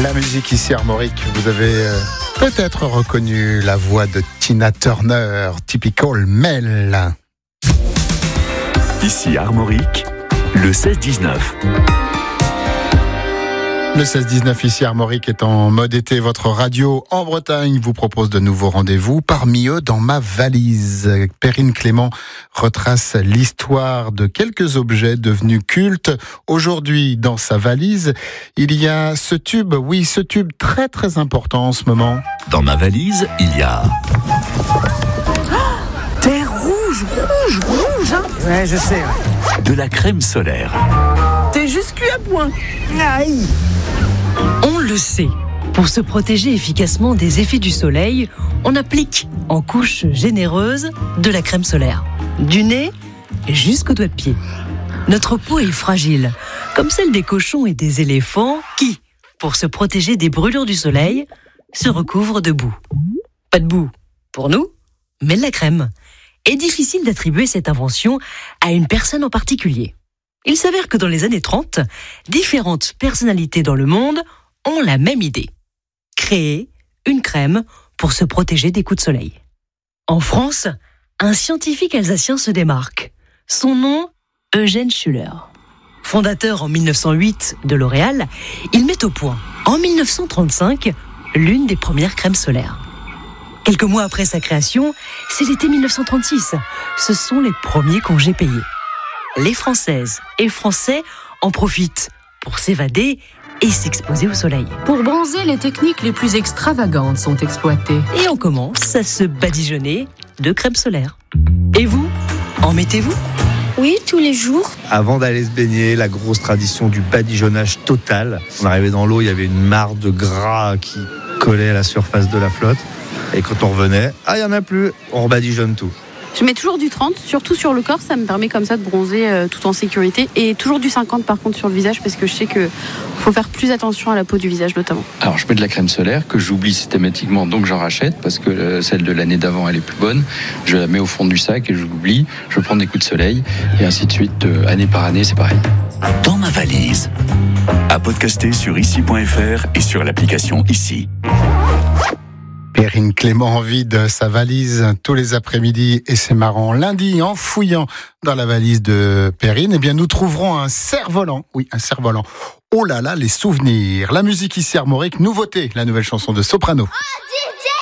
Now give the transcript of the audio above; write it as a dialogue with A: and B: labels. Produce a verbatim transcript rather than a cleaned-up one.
A: La musique ici Armorique, vous avez euh, peut-être reconnu la voix de Tina Turner, Typical Mel.
B: Ici Armorique, le seize dix-neuf.
A: Le seize dix-neuf ici Armorique est en mode été. Votre radio en Bretagne vous propose de nouveaux rendez-vous. Parmi eux, dans ma valise, Perrine Clément retrace l'histoire de quelques objets devenus cultes. Aujourd'hui, dans sa valise, il y a ce tube, oui, ce tube très très important en ce moment.
B: Dans ma valise, il y a...
C: T'es rouge, rouge, rouge, hein?
D: Ouais, je sais, ouais.
B: de la crème solaire.
C: T'es juste cuit à point.
D: Aïe.
E: On le sait, pour se protéger efficacement des effets du soleil, on applique en couche généreuse de la crème solaire, du nez jusqu'au doigt de pied. Notre peau est fragile, comme celle des cochons et des éléphants qui, pour se protéger des brûlures du soleil, se recouvrent de boue. Pas de boue pour nous, mais de la crème. Et difficile d'attribuer cette invention à une personne en particulier. Il s'avère que dans les années trente, différentes personnalités dans le monde ont la même idée. Créer une crème pour se protéger des coups de soleil. En France, un scientifique alsacien se démarque. Son nom, Eugène Schuller. Fondateur en mille neuf cent huit de L'Oréal, il met au point, en mille neuf cent trente-cinq, l'une des premières crèmes solaires. Quelques mois après sa création, c'est l'été mille neuf cent trente-six. Ce sont les premiers congés payés. Les Françaises et Français en profitent pour s'évader et s'exposer au soleil.
F: Pour bronzer, les techniques les plus extravagantes sont exploitées.
E: Et on commence à se badigeonner de crème solaire. Et vous, en mettez-vous ?
G: Oui, tous les jours.
H: Avant d'aller se baigner, la grosse tradition du badigeonnage total. On arrivait dans l'eau, il y avait une mare de gras qui collait à la surface de la flotte. Et quand on revenait, ah, il n'y en a plus, on rebadigeonne tout.
I: Je mets toujours du trente, surtout sur le corps, ça me permet comme ça de bronzer euh, tout en sécurité. Et toujours du cinquante par contre sur le visage, parce que je sais qu'il faut faire plus attention à la peau du visage notamment.
J: Alors je mets de la crème solaire que j'oublie systématiquement, donc j'en rachète, parce que euh, celle de l'année d'avant elle est plus bonne. Je la mets au fond du sac et je l'oublie, je prends des coups de soleil, et ainsi de suite, euh, année par année, c'est pareil.
B: Dans ma valise. À podcaster sur ici point f r et sur l'application Ici.
A: Perrine Clément vide sa valise tous les après-midi et c'est marrant. Lundi, en fouillant dans la valise de Perrine, eh bien nous trouverons un cerf-volant. Oui, un cerf-volant. Oh là là, les souvenirs. La musique ici Armorique, nouveauté, la nouvelle chanson de Soprano.